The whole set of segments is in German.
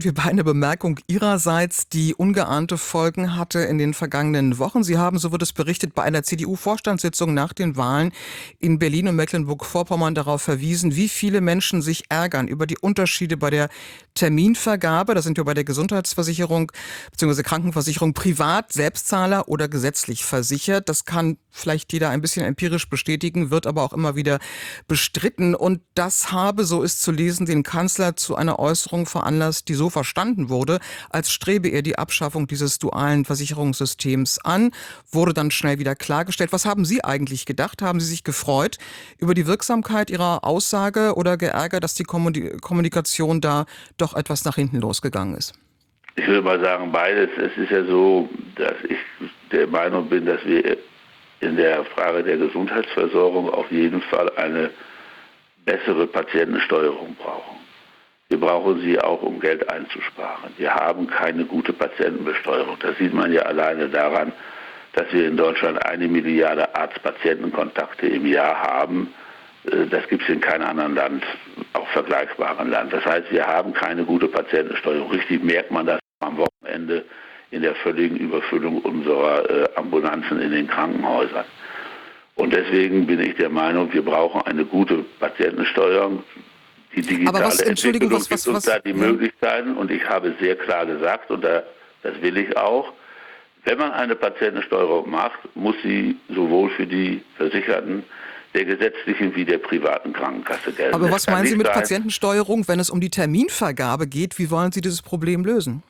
Wir bei eine Bemerkung Ihrerseits, die ungeahnte Folgen hatte in den vergangenen Wochen. Sie haben, so wird es berichtet, bei einer CDU-Vorstandssitzung nach den Wahlen in Berlin und Mecklenburg-Vorpommern darauf verwiesen, wie viele Menschen sich ärgern über die Unterschiede bei der Terminvergabe. Da sind wir bei der Gesundheitsversicherung bzw. Krankenversicherung privat, Selbstzahler oder gesetzlich versichert. Das kann vielleicht jeder ein bisschen empirisch bestätigen, wird aber auch immer wieder bestritten. Und das habe, so ist zu lesen, den Kanzler zu einer Äußerung veranlasst, die so verstanden wurde, als strebe er die Abschaffung dieses dualen Versicherungssystems an, wurde dann schnell wieder klargestellt. Was haben Sie eigentlich gedacht? Haben Sie sich gefreut über die Wirksamkeit Ihrer Aussage oder geärgert, dass die Kommunikation da doch etwas nach hinten losgegangen ist? Ich würde mal sagen, beides. Es ist ja so, dass ich der Meinung bin, dass wir in der Frage der Gesundheitsversorgung auf jeden Fall eine bessere Patientensteuerung brauchen. Wir brauchen sie auch, um Geld einzusparen. Wir haben keine gute Patientenbesteuerung. Das sieht man ja alleine daran, dass wir in Deutschland 1 Milliarde Arzt-Patienten-Kontakte im Jahr haben. Das gibt es in keinem anderen Land, auch vergleichbaren Land. Das heißt, wir haben keine gute Patientensteuerung. Richtig merkt man das am Wochenende in der völligen Überfüllung unserer Ambulanzen in den Krankenhäusern. Und deswegen bin ich der Meinung, wir brauchen eine gute Patientensteuerung. Die digitale Entwicklung gibt uns da die Möglichkeiten. Und ich habe sehr klar gesagt, und das will ich auch, wenn man eine Patientensteuerung macht, muss sie sowohl für die Versicherten der gesetzlichen wie der privaten Krankenkasse gelten. Aber was meinen Sie mit Patientensteuerung, wenn es um die Terminvergabe geht? Wie wollen Sie dieses Problem lösen?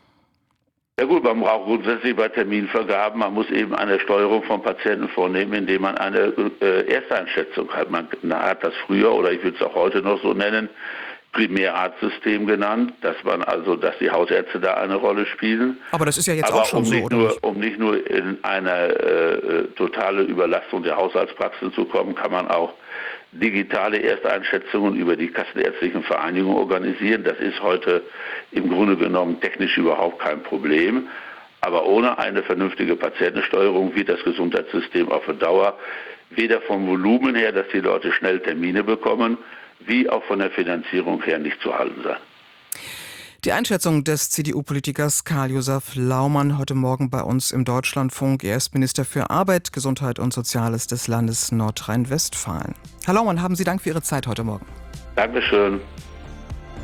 Ja gut, man braucht grundsätzlich bei Terminvergaben, man muss eben eine Steuerung von Patienten vornehmen, indem man eine Ersteinschätzung hat. Man hat das früher, oder ich würde es auch heute noch so nennen, Primärarztsystem genannt, dass die Hausärzte da eine Rolle spielen. Aber das ist ja jetzt auch schon so, oder nicht? Um nicht nur in eine totale Überlastung der Haushaltspraxen zu kommen, kann man auch digitale Ersteinschätzungen über die Kassenärztlichen Vereinigungen organisieren. Das ist heute im Grunde genommen technisch überhaupt kein Problem. Aber ohne eine vernünftige Patientensteuerung wird das Gesundheitssystem auf Dauer weder vom Volumen her, dass die Leute schnell Termine bekommen, wie auch von der Finanzierung her nicht zu halten sein. Die Einschätzung des CDU-Politikers Karl-Josef Laumann heute Morgen bei uns im Deutschlandfunk. Er ist Minister für Arbeit, Gesundheit und Soziales des Landes Nordrhein-Westfalen. Herr Laumann, haben Sie Dank für Ihre Zeit heute Morgen. Dankeschön.